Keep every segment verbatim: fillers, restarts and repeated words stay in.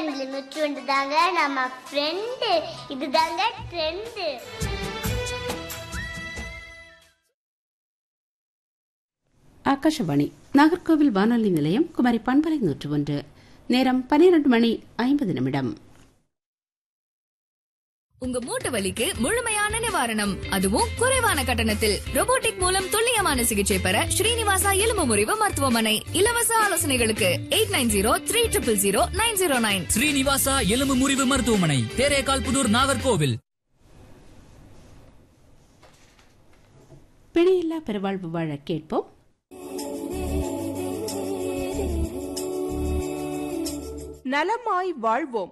பண்புல நூற்றி தாங்க நம்ம ஃப்ரெண்டு. இதுதாங்க ட்ரெண்டு. ஆகாஷவாணி நாகர்கோவில் வானொலி நிலையம், குமரி பண்பலை நூற்று ஒன்று. நேரம் பனிரெண்டு மணி ஐம்பது நிமிடம். உங்க மூட்டு வலிக்கு முழுமையான நிவாரணம், அதுவும் குறைவான கட்டணத்தில். ரோபோட்டிக் மூலம் துல்லியமான சிகிச்சை பெற ஸ்ரீனிவாசா எலும்பு முறிவு மருத்துவமனை. இலவச ஆலோசனைகளுக்கு eight nine zero three triple zero nine zero nine. Srinivasa எலும்பு முறிவு மருத்துவமனை, தேரேகால் புதூர், நாகர்கோவில். பிழையில்லா பெருவாழ்வு வாழ கேட்போம். நலமாய் வாழ்வோம்.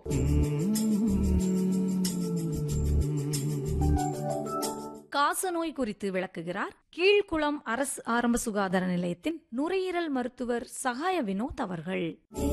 காசநோய் குறித்து விளக்குகிறார் கீழ்குளம் அரசு ஆரம்ப சுகாதார நிலையத்தின் நுரையீரல் மருத்துவர் சகாய வினோத் அவர்கள்.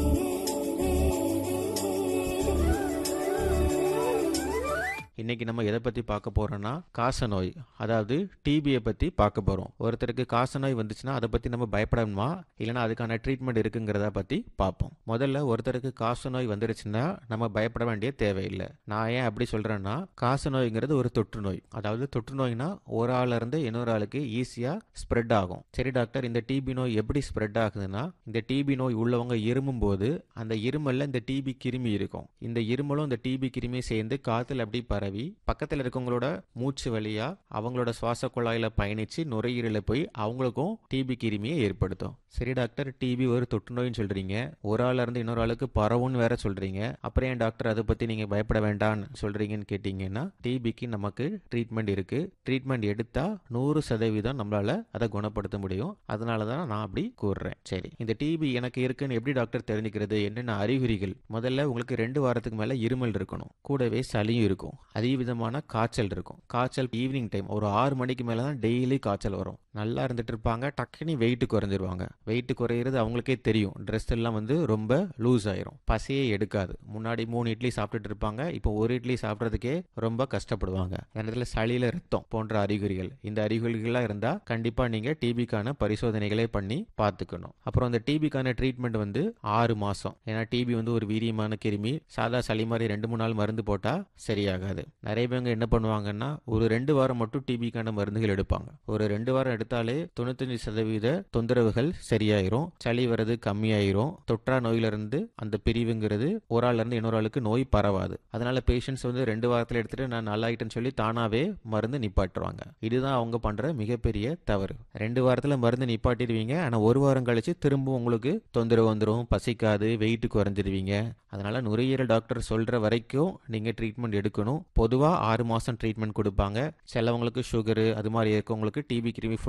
இன்னைக்கு நம்ம எதை பற்றி பார்க்க போகிறோன்னா காசநோய், அதாவது டிபியை பற்றி பார்க்க போகிறோம். ஒருத்தருக்கு காசநோய் வந்துச்சுன்னா அதை பற்றி நம்ம பயப்படணுமா, இல்லைனா அதுக்கான ட்ரீட்மெண்ட் இருக்குங்கிறத பற்றி பார்ப்போம். முதல்ல ஒருத்தருக்கு காசநோய் வந்துருச்சுன்னா நம்ம பயப்பட வேண்டிய தேவையில்லை. நான் ஏன் அப்படி சொல்கிறேன்னா, காசநோய்ங்கிறது ஒரு தொற்று நோய். அதாவது தொற்று நோய்னா ஒரு ஆளிலிருந்து இன்னொரு ஆளுக்கு ஈஸியாக ஸ்ப்ரெட் ஆகும். சரி டாக்டர், இந்த டிபி நோய் எப்படி ஸ்ப்ரெட் ஆகுதுன்னா, இந்த டிபி நோய் உள்ளவங்க இருமும் போது அந்த இருமல்ல இந்த டிபி கிருமி இருக்கும். இந்த இருமலும் இந்த டிபி கிருமி சேர்ந்து காற்றுல அப்படி பரவி பக்கத்தில் இருக்கவங்களோட மூச்சு வழியா அவங்களோட சுவாச குழாயில பயணிச்சு நுரையீரல போய் அவங்களுக்கும் டிபி கிருமியை ஏற்படுத்தும். சரி டாக்டர், டிபி ஒரு தொற்று நோயின்னு சொல்றீங்க, ஒரு ஆள்ல இருந்து இன்னொரு ஆளுக்கு பரவும்னு வேற சொல்றீங்க, அப்புறம் ஏன் டாக்டர் அதை பத்தி நீங்க பயப்பட வேண்டாம்னு சொல்றீங்கன்னு கேட்டீங்கன்னா, டிபிக்கு நமக்கு ட்ரீட்மெண்ட் இருக்கு. ட்ரீட்மெண்ட் எடுத்தா நூறு சதவீதம் நம்மளால அதை குணப்படுத்த முடியும். அதனாலதான் நான் அப்படி கூறுறேன். சரி, இந்த டிபி எனக்கு இருக்குன்னு எப்படி டாக்டர் தெரிஞ்சுக்கிறது, என்னென்ன அறிகுறிகள்? முதல்ல உங்களுக்கு ரெண்டு வாரத்துக்கு மேல இருமல் இருக்கணும், கூடவே சளியும் இருக்கும், அதே விதமான காய்ச்சல் இருக்கும். காய்ச்சல் ஈவினிங் டைம் ஒரு ஆறு மணிக்கு மேல தான் டெய்லி காய்ச்சல் வரும். நல்லா இருந்துட்டு இருப்பாங்க, டக்குனி வெயிட் குறைஞ்சிருவாங்க. வெயிட் குறையிறது அவங்களுக்கே தெரியும். ட்ரெஸ் எல்லாம் வந்து ரொம்ப லூஸ் ஆயிரும். பசியே எடுக்காது. முன்னாடி மூணு இட்லி சாப்பிட்டுட்டு இருப்பாங்க, இப்போ ஒரு இட்லி சாப்பிட்றதுக்கே ரொம்ப கஷ்டப்படுவாங்க. நேரத்துல சளியில ரத்தம் போன்ற அறிகுறிகள், இந்த அறிகுறிகள்லாம் இருந்தா கண்டிப்பா நீங்க டிபிக்கான பரிசோதனைகளே பண்ணி பார்த்துக்கணும். அப்புறம் அந்த டிபிக்கான ட்ரீட்மெண்ட் வந்து ஆறு மாசம். ஏன்னா டிபி வந்து ஒரு வீரியமான கிருமி. சாதா சளி மாதிரி ரெண்டு மூணு நாள் மருந்து போட்டா சரியாகாது. நிறைய பேங்க என்ன பண்ணுவாங்கன்னா, ஒரு ரெண்டு வாரம் மட்டும் டிபிக்கான மருந்துகள் எடுப்பாங்க. ஒரு ரெண்டு வாரம் எடுத்தாலே தொண்ணூத்தஞ்சு சதவீத தொந்தரவுகள் சரியாயிரும். சளி வர்றது கம்மியாயிரும். தொற்றா நோயிலிருந்து அந்த பிரிவுங்கிறது ஒரு ஆள்ல இருந்து இன்னொரு ஆளுக்கு நோய் பரவாது. அதனால பேஷண்ட்ஸ் வந்து ரெண்டு வாரத்துல எடுத்துட்டு நான் நல்லாயிட்டேன்னு சொல்லி தானாவே மருந்து நிப்பாட்டுவாங்க. இதுதான் அவங்க பண்ற மிகப்பெரிய தவறு. ரெண்டு வாரத்துல மருந்து நிப்பாட்டிடுவீங்க, ஆனா ஒரு வாரம் கழிச்சு திரும்ப உங்களுக்கு தொந்தரவு வந்துடும், பசிக்காது, வெயிட் குறைஞ்சிருவீங்க. அதனால நுரையீரல் டாக்டர் சொல்ற வரைக்கும் நீங்க ட்ரீட்மெண்ட் எடுக்கணும். பொதுவா ஆறு மாசம் ட்ரீட்மெண்ட் கொடுப்பாங்க. சிலவங்களுக்கு சுகரு அது மாதிரி இருக்கவங்களுக்கு டிபி கிருமி